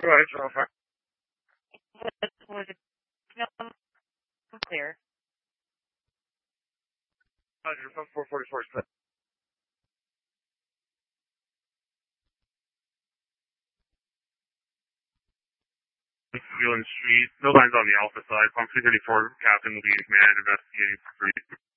Right, Alpha. Was it clear? Roger, 444. Wheeling Street. No lines on the Alpha side. Pump 334 Captain will be in command investigating for free.